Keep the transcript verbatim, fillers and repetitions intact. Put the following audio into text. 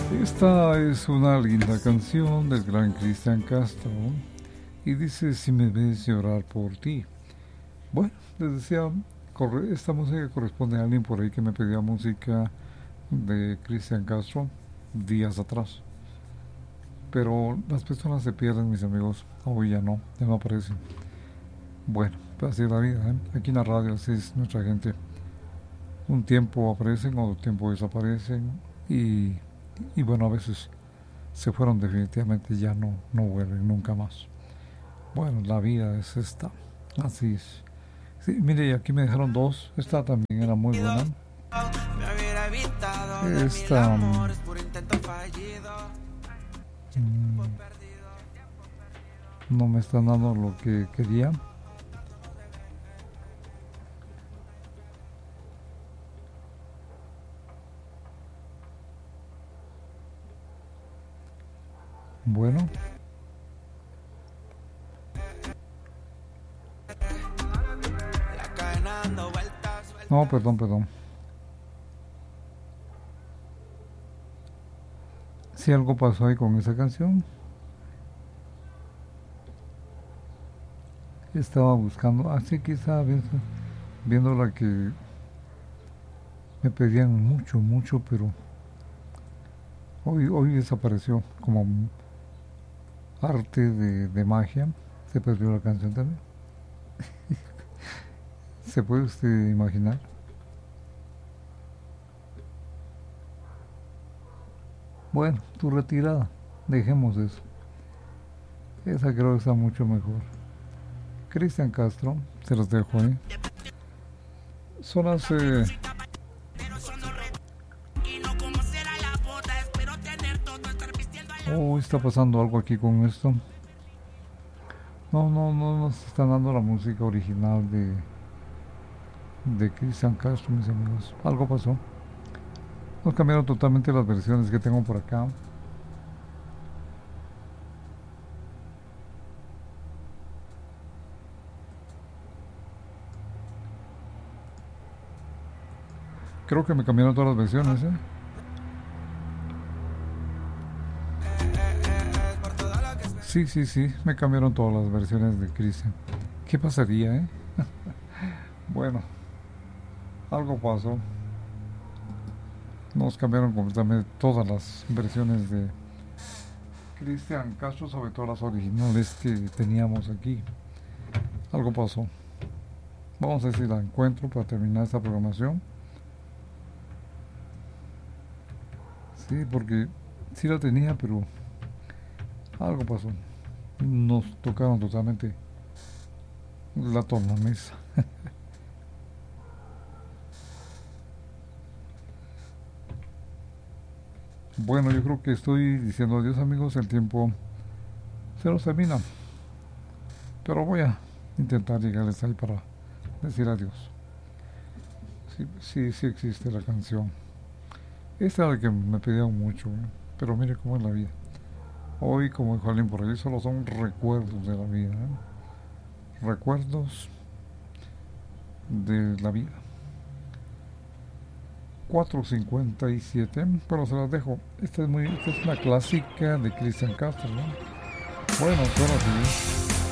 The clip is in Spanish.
Esta es una linda canción del gran Cristian Castro y dice: si me ves llorar por ti. Bueno, les decía, esta música corresponde a alguien por ahí que me pedía música de Cristian Castro días atrás, pero las personas se pierden, mis amigos. Hoy ya no, ya no aparecen. Bueno, pues así es la vida, ¿eh? Aquí en la radio así es nuestra gente. Un tiempo aparecen, otro tiempo desaparecen y, y bueno, a veces se fueron definitivamente, ya no, no vuelven nunca más. Bueno, la vida es esta, así es. Sí, mire, aquí me dejaron dos. Esta también era muy buena. Esta um, no me están dando lo que quería. Bueno. No, perdón, perdón. Si algo pasó ahí con esa canción. Estaba buscando, así que estaba viendo, viendo la que me pedían mucho, mucho, pero hoy, hoy desapareció como arte de, de magia. Se perdió la canción también. ¿Se puede usted imaginar? Bueno, tu retirada, dejemos eso. Esa creo que está mucho mejor. Cristian Castro, se los dejo ahí. Son las... Eh... Oh, está pasando algo aquí con esto. No, no, no nos están dando la música original de... de Cristian Castro, mis amigos. Algo pasó. Nos cambiaron totalmente las versiones que tengo por acá. Creo que me cambiaron todas las versiones, ¿eh? Sí, sí, sí, me cambiaron todas las versiones de Cristian. ¿Qué pasaría, eh? Bueno, algo pasó. Nos cambiaron completamente todas las versiones de Cristian Castro, sobre todo las originales que teníamos aquí. Algo pasó. Vamos a ver si la encuentro para terminar esta programación. Sí, porque sí la tenía, pero algo pasó. Nos tocaron totalmente la tornamesa. Bueno, yo creo que estoy diciendo adiós, amigos. El tiempo se nos termina, pero voy a intentar llegarles ahí para decir adiós. Sí, sí, sí existe la canción. Esta es la que me pidieron mucho, ¿eh? Pero mire cómo es la vida. Hoy, como dijo alguien por ahí, solo son recuerdos de la vida, ¿eh? Recuerdos de la vida. cuatro cincuenta y siete, pero se las dejo. Esta es muy, esta es una clásica de Cristian Castro, ¿no? Bueno, ahora sí.